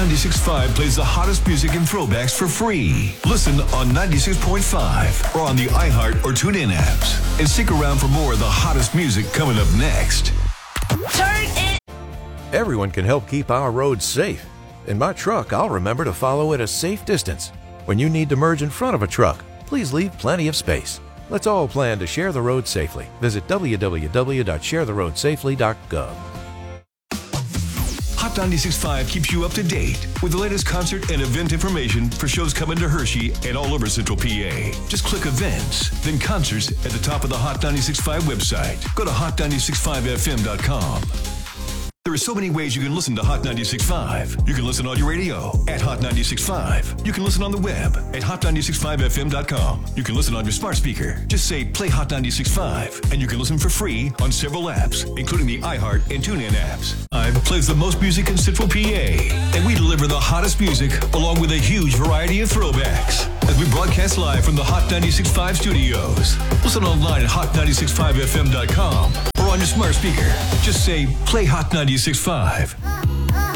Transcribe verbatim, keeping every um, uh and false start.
ninety-six point five plays the hottest music and throwbacks for free. Listen on ninety-six point five or on the iHeart or TuneIn apps. And stick around for more of the hottest music coming up next. Turn it. Everyone can help keep our roads safe. In my truck, I'll remember to follow at a safe distance. When you need to merge in front of a truck, please leave plenty of space. Let's all plan to share the road safely. Visit w w w dot share the road safely dot gov. Hot ninety-six point five keeps you up to date with the latest concert and event information for shows coming to Hershey and all over Central P A. Just click events, then concerts at the top of the Hot ninety-six point five website. Go to hot ninety-six point five f m dot com. There are so many ways you can listen to Hot ninety-six point five. You can listen on your radio at Hot ninety-six point five. You can listen on the web at hot ninety-six point five f m dot com. You can listen on your smart speaker. Just say play Hot ninety-six point five, and you can listen for free on several apps, including the iHeart and TuneIn apps. Live plays the most music in Central P A, and we deliver the hottest music along with a huge variety of throwbacks as we broadcast live from the Hot ninety-six point five studios. Listen online at hot ninety-six point five f m dot com or on your smart speaker. Just say play Hot ninety-six point five.